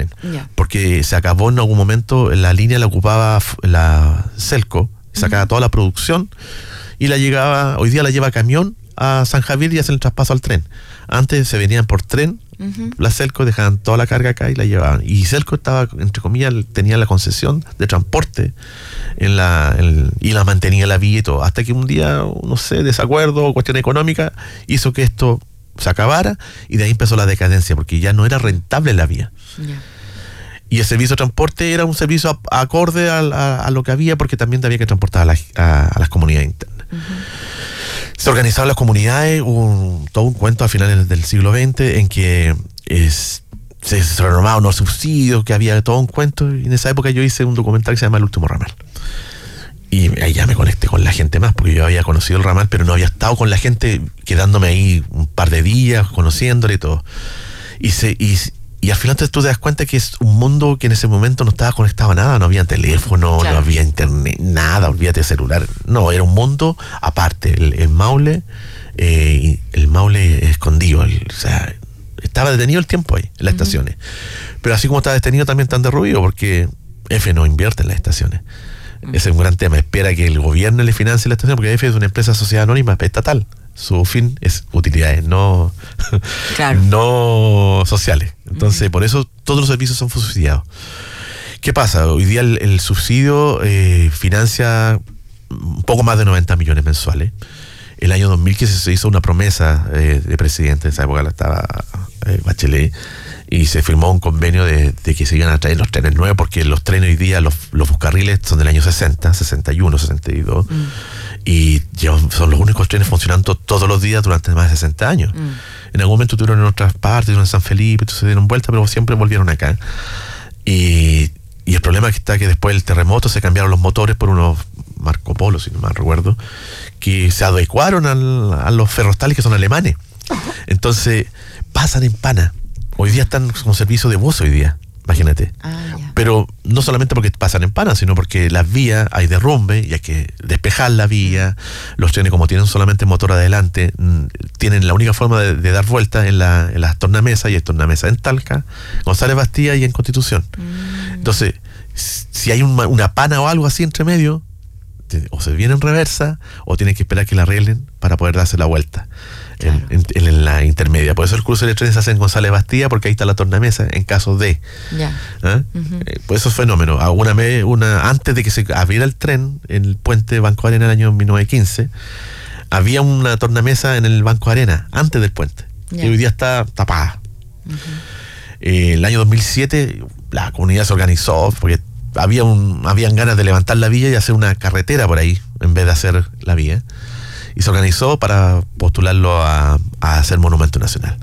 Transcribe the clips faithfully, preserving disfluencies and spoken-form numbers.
tren. Yeah. Porque se acabó en algún momento, la línea la ocupaba la Celco, sacaba uh-huh. toda la producción y la llegaba, hoy día la lleva camión a San Javier y hacen el traspaso al tren. Antes se venían por tren, uh-huh. la Celco dejaban toda la carga acá y la llevaban. Y Celco estaba, entre comillas, tenía la concesión de transporte en la en, y la mantenía la vía y todo. Hasta que un día, no sé, desacuerdo o cuestión económica, hizo que esto se acabara y de ahí empezó la decadencia, porque ya no era rentable la vía. Yeah. Y el servicio de transporte era un servicio a, acorde a, a, a lo que había, porque también había que transportar a, la, a, a las comunidades internas. Uh-huh. Se organizaban las comunidades, un, todo un cuento a finales del siglo veinte en que es, se, se renovaban unos subsidios, que había todo un cuento, y en esa época yo hice un documental que se llama El Último Ramal. Y ahí ya me conecté con la gente más, porque yo había conocido el ramal, pero no había estado con la gente, quedándome ahí un par de días, conociéndole y todo. Y, se, y, y al final tú te das cuenta que es un mundo que en ese momento no estaba conectado a nada, no había teléfono, claro. no había internet, nada, olvídate de celular. No, era un mundo aparte. El, el Maule, eh, el Maule escondido, el, o sea, estaba detenido el tiempo ahí, en las uh-huh. estaciones. Pero así como está detenido, también están derruidos, porque F no invierte en las estaciones. Ese es un gran tema. Espera que el gobierno le financie la estación, porque F es una empresa sociedad anónima estatal. Su fin es utilidades, no, claro. no sociales. Entonces, uh-huh. por eso todos los servicios son subsidiados. ¿Qué pasa? Hoy día el, el subsidio eh, financia un poco más de noventa millones mensuales. El año dos mil quince se hizo una promesa eh, de presidente, en esa época la estaba eh, Bachelet, y se firmó un convenio de, de que se iban a traer los trenes nuevos, porque los trenes hoy día, los, los ferrocarriles son del año sesenta, sesenta y uno, sesenta y dos, mm. y son los únicos trenes funcionando todos los días durante más de sesenta años. Mm. En algún momento tuvieron en otras partes, en San Felipe, entonces se dieron vuelta, pero siempre volvieron acá. Y, y el problema que está que después del terremoto se cambiaron los motores por unos Marco Polo, si no mal recuerdo, que se adecuaron al, a los ferrostales, que son alemanes. Entonces pasan en pana. Hoy día están con servicio de bus hoy día, imagínate. Ah, yeah. Pero no solamente porque pasan en pana, sino porque las vías, hay derrumbe y hay que despejar la vía. Los trenes, como tienen solamente motor adelante, tienen la única forma de, de dar vuelta en, la, en las tornamesas, y hay tornamesas en Talca, González Bastida y en Constitución. Mm. Entonces, si hay una, una pana o algo así entre medio, o se viene en reversa, o tienen que esperar que la arreglen para poder darse la vuelta. Claro. En, en, en la intermedia. Por eso el cruce de trenes se hace en González Bastida, porque ahí está la tornamesa en caso de. Ya. ¿Ah? Uh-huh. Eh, pues esos fenómenos. Alguna vez, una, antes de que se abriera el tren, en el puente Banco Arena en el año mil novecientos quince, había una tornamesa en el Banco Arena, antes del puente, ya. que hoy día está tapada. Uh-huh. Eh, el año dos mil siete, la comunidad se organizó, porque había un, habían ganas de levantar la vía y hacer una carretera por ahí, en vez de hacer la vía. Y se organizó para postularlo a, a hacer monumento nacional.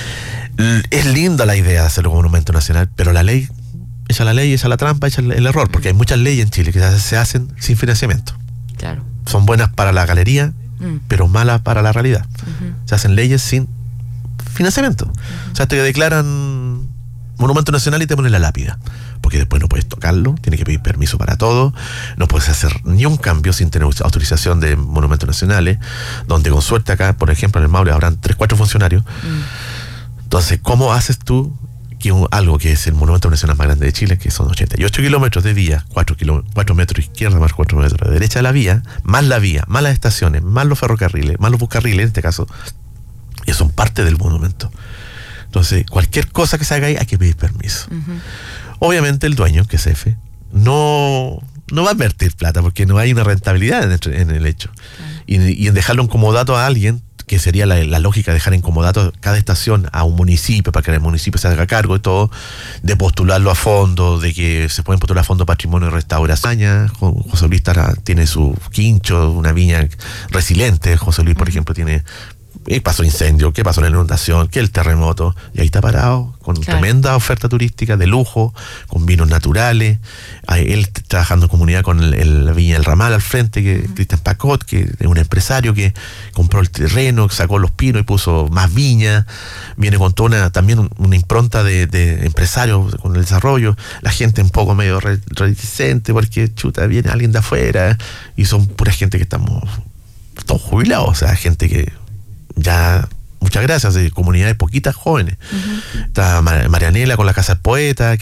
Es linda la idea de hacerlo como monumento nacional, pero la ley, echa la ley, echa la trampa, echa el, el error, porque hay muchas leyes en Chile que se hacen sin financiamiento. Claro. Son buenas para la galería, mm. pero malas para la realidad. Uh-huh. Se hacen leyes sin financiamiento. Uh-huh. O sea, te declaran monumento nacional y te ponen la lápida, porque después no puedes tocarlo, tienes que pedir permiso para todo, no puedes hacer ni un cambio sin tener autorización de monumentos nacionales, donde con suerte acá, por ejemplo, en el Maule habrán tres, cuatro funcionarios. Mm. Entonces, ¿cómo haces tú que un, algo que es el monumento nacional más grande de Chile, que son ochenta y ocho kilómetros de vía, cuatro, kilo, cuatro metros izquierda más cuatro metros de derecha de la vía, más la vía, más las estaciones, más los ferrocarriles, más los buscarriles, en este caso, y son parte del monumento? Entonces, cualquier cosa que se haga ahí hay que pedir permiso. Uh-huh. Obviamente el dueño, que es F, no, no va a invertir plata, porque no hay una rentabilidad en el, en el hecho. Uh-huh. Y, y en dejarlo en comodato a alguien, que sería la, la lógica, dejar en comodato cada estación a un municipio, para que el municipio se haga cargo de todo, de postularlo a fondo, de que se pueden postular a fondo patrimonio de restauración. José Luis Tara tiene su quincho, una viña resiliente. José Luis, por uh-huh. ejemplo, tiene... ¿Qué pasó el incendio? ¿Qué pasó la inundación? ¿Qué el terremoto? Y ahí está parado, con claro. tremenda oferta turística de lujo, con vinos naturales. Él trabajando en comunidad con el, el, la Viña del Ramal al frente, que uh-huh. Cristian Pacot, que es un empresario que compró el terreno, sacó los pinos y puso más viña. Viene con toda una, también una impronta de, de empresarios con el desarrollo. La gente un poco medio reticente, porque chuta, viene alguien de afuera, y son pura gente que estamos todos jubilados, o sea, gente que ya, muchas gracias, de comunidades poquitas jóvenes. Uh-huh. Está Marianela con la Casa del Poeta,